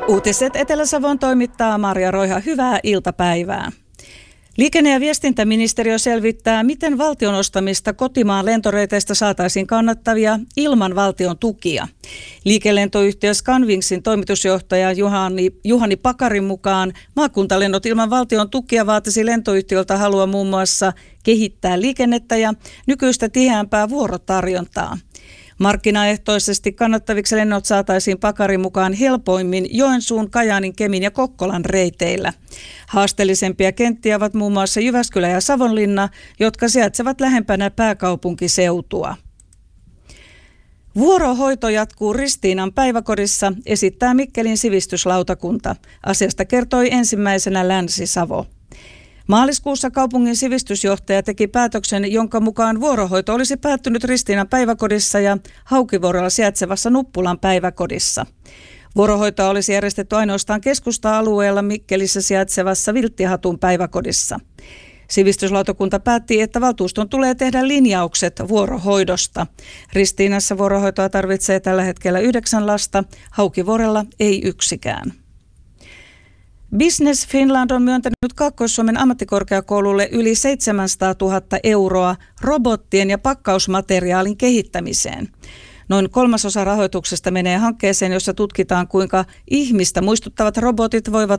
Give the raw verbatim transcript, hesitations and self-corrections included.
Uutiset Etelä-Savon toimittaa Marja Roiha. Hyvää iltapäivää. Liikenne- ja viestintäministeriö selvittää, miten valtion ostamista kotimaan lentoreiteistä saataisiin kannattavia ilman valtion tukia. Liikelentoyhtiö Scanwingsin toimitusjohtaja Juhani, Juhani Pakarin mukaan maakuntalennot ilman valtion tukia vaatisi lentoyhtiöltä halua muun muassa kehittää liikennettä ja nykyistä tiheämpää vuorotarjontaa. Markkinaehtoisesti kannattaviksi lennot saataisiin Pakarin mukaan helpoimmin Joensuun, Kajaanin, Kemin ja Kokkolan reiteillä. Haasteellisempia kenttiä ovat muun muassa Jyväskylä ja Savonlinna, jotka sijaitsevat lähempänä pääkaupunkiseutua. Vuorohoito jatkuu Ristiinan päiväkodissa, esittää Mikkelin sivistyslautakunta. Asiasta kertoi ensimmäisenä Länsi-Savo. Maaliskuussa kaupungin sivistysjohtaja teki päätöksen, jonka mukaan vuorohoito olisi päättynyt Ristiinan päiväkodissa ja Haukivuorella sijaitsevassa Nuppulan päiväkodissa. Vuorohoitoa olisi järjestetty ainoastaan keskusta-alueella Mikkelissä sijaitsevassa Vilttihatun päiväkodissa. Sivistyslautakunta päätti, että valtuuston tulee tehdä linjaukset vuorohoidosta. Ristiinassa vuorohoitoa tarvitsee tällä hetkellä yhdeksän lasta, Haukivuorella ei yksikään. Business Finland on myöntänyt Kaakkois-Suomen ammattikorkeakoululle yli seitsemänsataatuhatta euroa robottien ja pakkausmateriaalin kehittämiseen. Noin kolmasosa rahoituksesta menee hankkeeseen, jossa tutkitaan, kuinka ihmistä muistuttavat robotit voivat